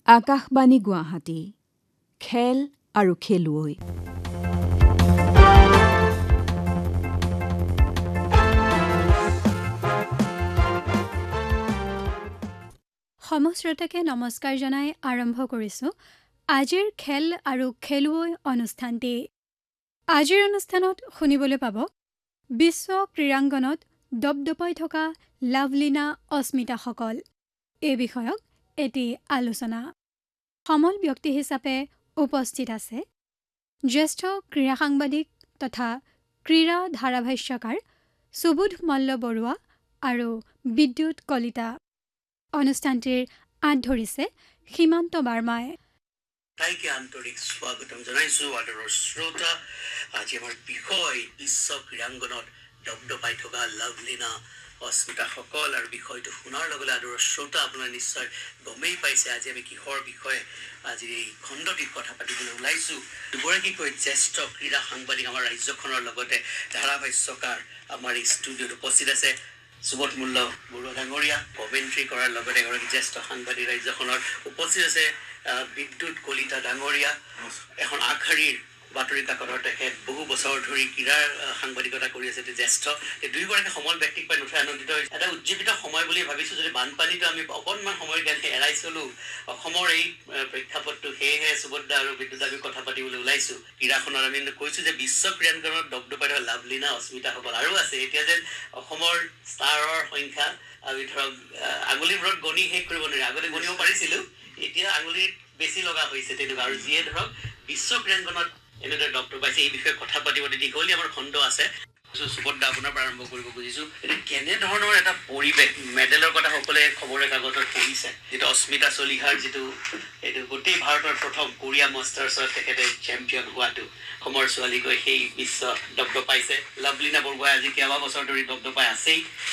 আকাশবাণী গুৱাহাটী খেল আৰু খেলুৱৈ। সমশ্ৰোতাকে নমস্কাৰ জনাই আৰম্ভ কৰিছোঁ আজিৰ খেল আৰু খেলুৱৈ অনুষ্ঠানটি। আজিৰ অনুষ্ঠানত শুনিবলৈ পাব বিশ্ব ক্ৰীড়াংগনত দপদপাই থকা লাভলীনা অস্মিতাসকল। এই বিষয়ক এটি আলোচনা। সমল ব্যক্তি হিচাপে উপস্থিত আছে জ্যেষ্ঠ ক্ৰীড়া সাংবাদিক তথা ক্ৰীড়া ধাৰাভাষ্যকাৰ সুবোধ মল্ল বৰুৱা আৰু বিদ্যুৎ কলিতা। অনুষ্ঠানটিৰ আঁত ধৰিছে সীমান্ত বাৰ্মাই। তাইকে আন্তৰিক স্বাগতম জনাইছো আদৰৰ শ্ৰোতা। আজি আমাৰ বিষয় বিশ্ব ক্ৰীড়াংগনত দপদপাই থকা লাভলীনা অস্মিতাসকল, আৰু বিষয়টো শুনাৰ লগে লগে আদৰৰ শ্ৰোতা আপোনাৰ নিশ্চয় গমেই পাইছে আজি আমি কিহৰ বিষয়ে আজি এই খণ্ডটিত কথা পাতিবলৈ ওলাইছো। দুগৰাকীকৈ জ্যেষ্ঠ ক্ৰীড়া সাংবাদিক আমাৰ ৰাজ্যখনৰ লগতে ধাৰাভাষ্যকাৰ আমাৰ এই ষ্টুডিঅ'ত উপস্থিত আছে। সুবোধ মল্ল বৰুৱা ডাঙৰীয়া কমেণ্ট্ৰি কৰাৰ লগতে এগৰাকী জ্যেষ্ঠ সাংবাদিক ৰাজ্যখনৰ উপস্থিত আছে বিদ্যুৎ কলিতা ডাঙৰীয়া, এখন আগশাৰীৰ বাতৰি কাকতৰ তেখেত বহু বছৰ ধৰি ক্ৰীড়াৰ সাংবাদিকতা কৰি আছে। জ্যেষ্ঠ এই দুয়োগৰাকী সমল ব্যক্তিক পাই নথৈ আনন্দিত হৈছে। এটা উজ্জীৱিত সময় বুলি ভাবিছোঁ, যদি বানপানীটো আমি অকণমান সময়ৰ কাৰণে এৰাই চলোঁ অসমৰ এই প্ৰেক্ষাপটটো, সেয়েহে সুবোধদা আৰু বিদ্যুৎ আমি কথা পাতিবলৈ ওলাইছোঁ। ক্ৰীড়াখনত আমি কৈছোঁ যে বিশ্ব ক্ৰীড়াংগনত দপদপাই থকা লাভলীনা অস্মিতাসকল আৰু আছে। এতিয়া যেন অসমৰ ষ্টাৰৰ সংখ্যা আমি ধৰক আঙুলিবোৰত গণি শেষ কৰিব নোৱাৰি। আগতে গণিব পাৰিছিলোঁ, এতিয়া আঙুলিত বেছি লগা হৈছে তেনেকুৱা। আৰু যিয়ে ধৰক বিশ্ব ক্ৰীড়াংগনত এনেদৰে দপদপাইছে এই বিষয়ে কথা পাতিব দীঘলীয়া আমাৰ খণ্ড আছে। সুবোধদা আপোনাৰ পৰা আৰম্ভ কৰিব খুজিছোঁ। এতিয়া কেনেধৰণৰ এটা পৰিৱেশ, মেডেলৰ কথা সকলোৱে খবৰে কাগজত পঢ়িছে, যিটো অস্মিতা চলিহাৰ যিটো এইটো গোটেই ভাৰতৰ প্ৰথম কোৰিয়া মাষ্টাৰ্ছত তেখেতে চেম্পিয়ন হোৱাটো, অসমৰ ছোৱালীকৈ সেই বিশ্ব দপদপাইছে। লাভলীনা বৰগোহাঁই আজি কেইবা বছৰ ধৰি দপদপাই আছেই।